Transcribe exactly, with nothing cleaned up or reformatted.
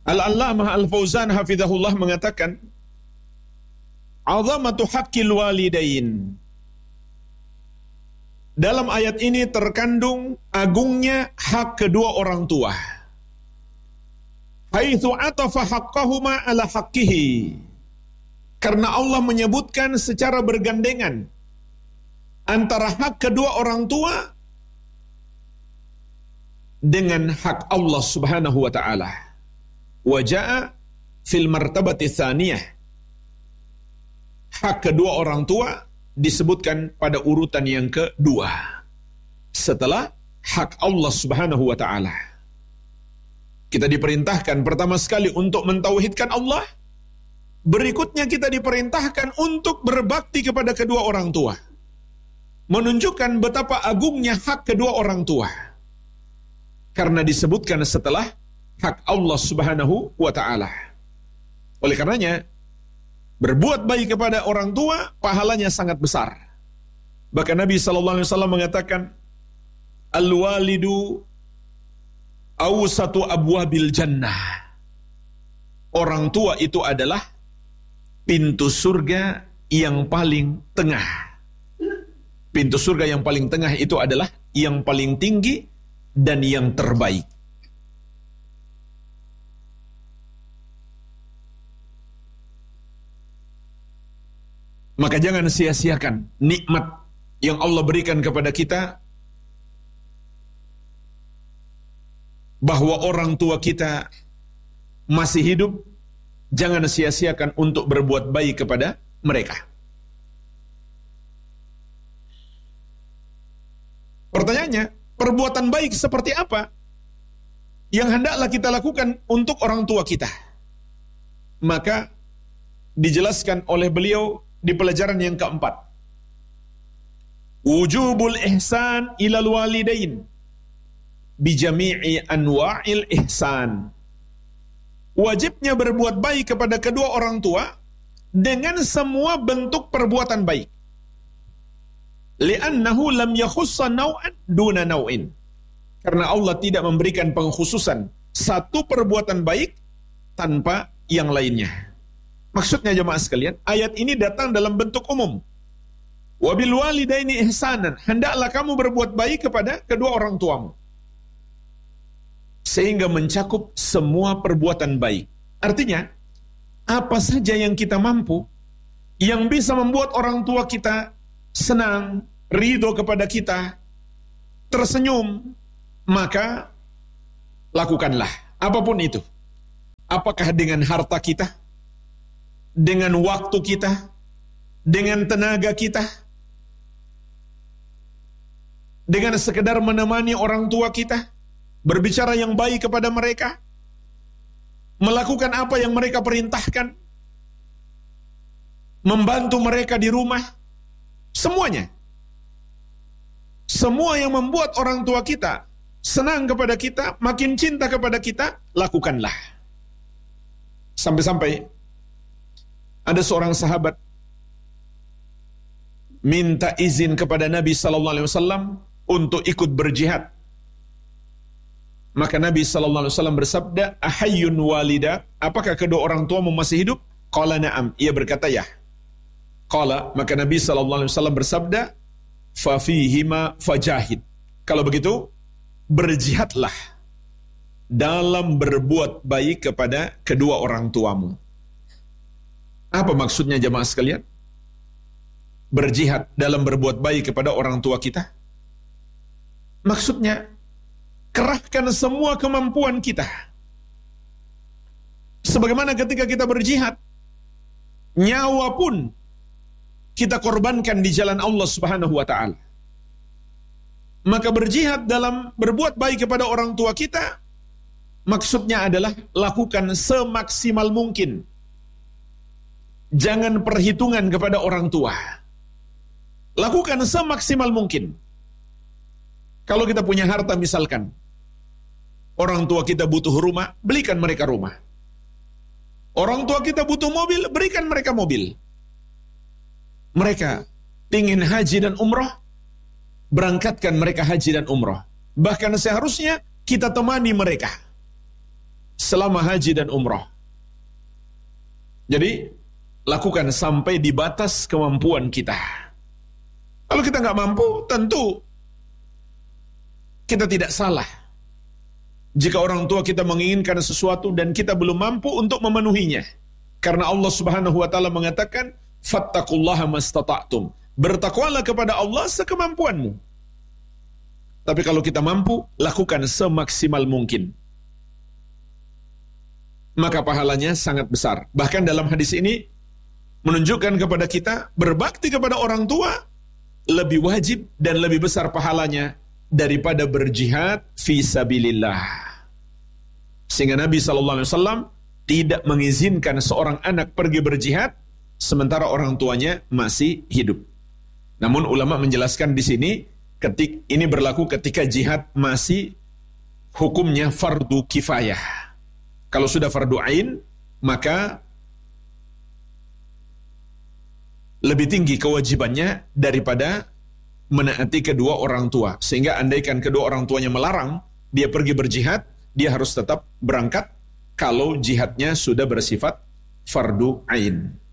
Al-Allamah Al-Fauzan hafizahullah mengatakan, azamatu haqqil walidain. Dalam ayat ini terkandung agungnya hak kedua orang tua. Haitsu atafa haqqahuma ala haqqihi. Karena Allah menyebutkan secara bergandengan antara hak kedua orang tua dengan hak Allah Subhanahu wa taala. Wa jaa fil martabati tsaniyah. Hak kedua orang tua disebutkan pada urutan yang kedua setelah hak Allah Subhanahu wa taala. Kita diperintahkan pertama sekali untuk mentauhidkan Allah, berikutnya kita diperintahkan untuk berbakti kepada kedua orang tua, menunjukkan betapa agungnya hak kedua orang tua karena disebutkan setelah hak Allah Subhanahu wa taala. Oleh karenanya berbuat baik kepada orang tua pahalanya sangat besar. Bahkan Nabi sallallahu alaihi wasallam mengatakan, al-walidu awsatu abwabil jannah. Orang tua itu adalah pintu surga yang paling tengah. Pintu surga yang paling tengah itu adalah yang paling tinggi dan yang terbaik. Maka jangan sia-siakan nikmat yang Allah berikan kepada kita, bahwa orang tua kita masih hidup. Jangan sia-siakan untuk berbuat baik kepada mereka. Pertanyaannya, perbuatan baik seperti apa yang hendaklah kita lakukan untuk orang tua kita? Maka dijelaskan oleh beliau di pelajaran yang keempat, wujubul ihsan ilal walidain bijami'i anwa'il ihsan. Wajibnya berbuat baik kepada kedua orang tua dengan semua bentuk perbuatan baik. Li'annahu lam yakhussa naw'an duna naw'in. Karena Allah tidak memberikan pengkhususan satu perbuatan baik tanpa yang lainnya. Maksudnya jemaah sekalian, ayat ini datang dalam bentuk umum. Wabil walidaini ihsanan, hendaklah kamu berbuat baik kepada kedua orang tuamu. Sehingga mencakup semua perbuatan baik. Artinya, apa saja yang kita mampu, yang bisa membuat orang tua kita senang, ridho kepada kita, tersenyum, maka lakukanlah. Apapun itu. Apakah dengan harta kita, dengan waktu kita, dengan tenaga kita, dengan sekedar menemani orang tua kita, berbicara yang baik kepada mereka, melakukan apa yang mereka perintahkan, membantu mereka di rumah, semuanya. Semua yang membuat orang tua kita senang kepada kita, makin cinta kepada kita, lakukanlah. Sampai-sampai ada seorang sahabat minta izin kepada Nabi sallallahu alaihi wasallam untuk ikut berjihad. Maka Nabi sallallahu alaihi wasallam bersabda, ahayyun walida, apakah kedua orang tuamu masih hidup? Qala na'am, ia berkata ya. Qala, maka Nabi sallallahu alaihi wasallam bersabda, fa fihima fajahid. Kalau begitu, berjihadlah dalam berbuat baik kepada kedua orang tuamu. Apa maksudnya jemaah sekalian? Berjihad dalam berbuat baik kepada orang tua kita. Maksudnya, kerahkan semua kemampuan kita. Sebagaimana ketika kita berjihad, nyawa pun kita korbankan di jalan Allah Subhanahu wa taala. Maka berjihad dalam berbuat baik kepada orang tua kita, maksudnya adalah lakukan semaksimal mungkin. Jangan perhitungan kepada orang tua. Lakukan semaksimal mungkin. Kalau kita punya harta misalkan, orang tua kita butuh rumah, belikan mereka rumah. Orang tua kita butuh mobil, berikan mereka mobil. Mereka ingin haji dan umroh, berangkatkan mereka haji dan umroh. Bahkan seharusnya kita temani mereka. selama haji dan umrah. Jadi, lakukan sampai di batas kemampuan kita. Kalau kita nggak mampu, tentu kita tidak salah. Jika orang tua kita menginginkan sesuatu dan kita belum mampu untuk memenuhinya. Karena Allah Subhanahu wa taala mengatakan, "Fattaqullaha mastata'tum." Bertakwalah kepada Allah sekemampuanmu. Tapi kalau kita mampu, lakukan semaksimal mungkin. Maka pahalanya sangat besar. Bahkan dalam hadis ini menunjukkan kepada kita berbakti kepada orang tua lebih wajib dan lebih besar pahalanya daripada berjihad fi sabilillah. Sehingga Nabi shallallahu alaihi wasallam tidak mengizinkan seorang anak pergi berjihad sementara orang tuanya masih hidup. Namun ulama menjelaskan di sini ketik ini berlaku ketika jihad masih hukumnya fardu kifayah. Kalau sudah fardu ain, maka lebih tinggi kewajibannya daripada menaati kedua orang tua. Sehingga andaikan kedua orang tuanya melarang dia pergi berjihad, dia harus tetap berangkat kalau jihadnya sudah bersifat fardu ain.